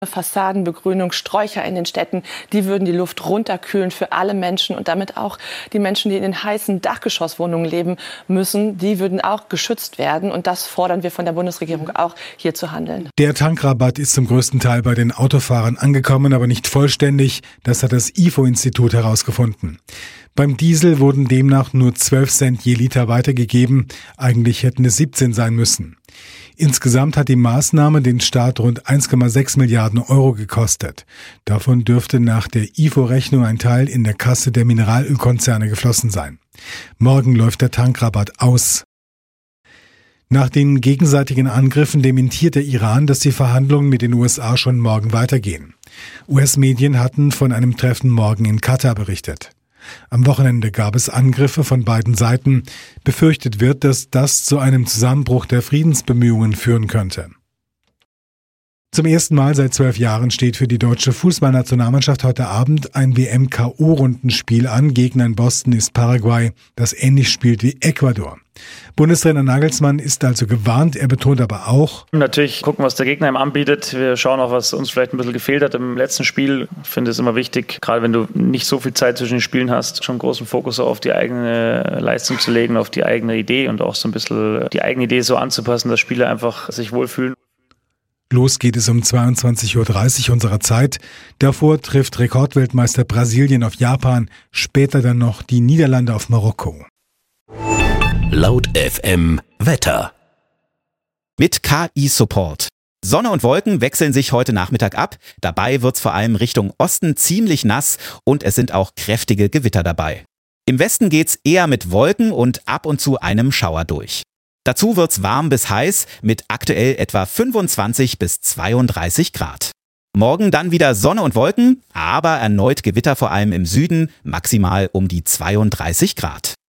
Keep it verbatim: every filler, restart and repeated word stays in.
Fassadenbegrünung, Sträucher in den Städten, die würden die Luft runterkühlen für alle Menschen und damit auch die Menschen, die in den heißen Dachgeschosswohnungen leben müssen, die würden auch geschützt werden. Und das fordern wir von der Bundesregierung auch, hier zu handeln. Der Tankrabatt ist zum größten Teil bei den Autofahrern angekommen, aber nicht vollständig. Das hat das I F O-Institut herausgefunden. Beim Diesel wurden demnach nur zwölf Cent je Liter weitergegeben. Eigentlich hätten es siebzehn sein müssen. Insgesamt hat die Maßnahme den Staat rund eins Komma sechs Milliarden Euro gekostet. Davon dürfte nach der I F O-Rechnung ein Teil in der Kasse der Mineralölkonzerne geflossen sein. Morgen läuft der Tankrabatt aus. Nach den gegenseitigen Angriffen dementiert der Iran, dass die Verhandlungen mit den U S A schon morgen weitergehen. U S-Medien hatten von einem Treffen morgen in Katar berichtet. Am Wochenende gab es Angriffe von beiden Seiten. Befürchtet wird, dass das zu einem Zusammenbruch der Friedensbemühungen führen könnte. Zum ersten Mal seit zwölf Jahren steht für die deutsche Fußballnationalmannschaft heute Abend ein W M-K O-Rundenspiel an. Gegner in Boston ist Paraguay, das ähnlich spielt wie Ecuador. Bundestrainer Nagelsmann ist also gewarnt, er betont aber auch: Natürlich gucken, was der Gegner ihm anbietet. Wir schauen auch, was uns vielleicht ein bisschen gefehlt hat im letzten Spiel. Ich finde es immer wichtig, gerade wenn du nicht so viel Zeit zwischen den Spielen hast, schon großen Fokus auf die eigene Leistung zu legen, auf die eigene Idee und auch so ein bisschen die eigene Idee so anzupassen, dass Spieler einfach sich wohlfühlen. Los geht es um zweiundzwanzig Uhr dreißig unserer Zeit. Davor trifft Rekordweltmeister Brasilien auf Japan, später dann noch die Niederlande auf Marokko. Laut F M Wetter. Mit K I-Support. Sonne und Wolken wechseln sich heute Nachmittag ab. Dabei wird's vor allem Richtung Osten ziemlich nass und es sind auch kräftige Gewitter dabei. Im Westen geht's eher mit Wolken und ab und zu einem Schauer durch. Dazu wird's warm bis heiß mit aktuell etwa fünfundzwanzig bis zweiunddreißig Grad. Morgen dann wieder Sonne und Wolken, aber erneut Gewitter vor allem im Süden, maximal um die zweiunddreißig Grad.